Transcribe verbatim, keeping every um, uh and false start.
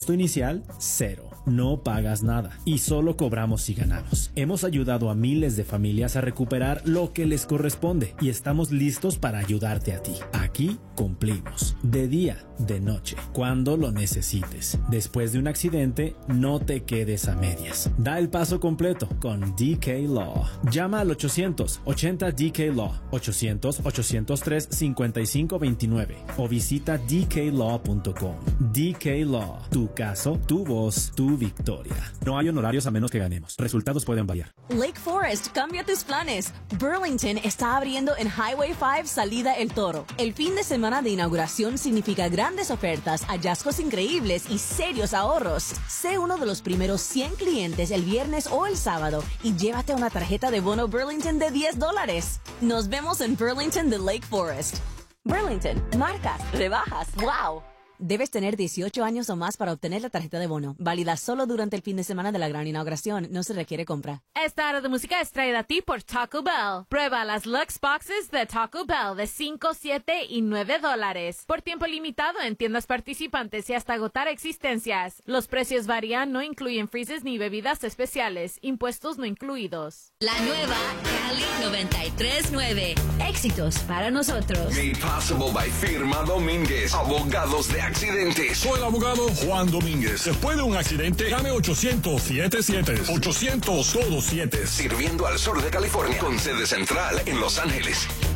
Costo inicial, cero. No pagas nada y solo cobramos si ganamos. Hemos ayudado a miles de familias a recuperar lo que les corresponde y estamos listos para ayudarte a ti. Aquí cumplimos. De día, de noche, cuando lo necesites. Después de un accidente, no te quedes a medias. Da el paso completo con D K Law. Llama al ochocientos ochenta D K Law, ochocientos ochocientos tres cincuenta y cinco veintinueve o visita d k law punto com. D K Law. Tu caso, tu voz, tu victoria. No hay honorarios a menos que ganemos. Resultados pueden variar. Lake Forest, cambia tus planes. Burlington está abriendo en Highway cinco Salida El Toro. El fin de semana de inauguración significa grandes ofertas, hallazgos increíbles y serios ahorros. Sé uno de los primeros cien clientes el viernes o el sábado y llévate una tarjeta de bono Burlington de diez dólares. Nos vemos en Burlington de Lake Forest. Burlington, marcas, rebajas, wow. Debes tener dieciocho años o más para obtener la tarjeta de bono. Válida solo durante el fin de semana de la gran inauguración. No se requiere compra. Esta hora de música es traída a ti por Taco Bell. Prueba las Lux Boxes de Taco Bell de cinco, siete y nueve dólares. Por tiempo limitado en tiendas participantes y hasta agotar existencias. Los precios varían, no incluyen freezes ni bebidas especiales. Impuestos no incluidos. La nueva Cali noventa y tres punto nueve. Éxitos para nosotros. Made possible by Firma Domínguez, abogados de accidentes. Soy el abogado Juan Domínguez. Después de un accidente, llame ochocientos siete siete. ochocientos todo siete. Sirviendo al sur de California con sede central en Los Ángeles.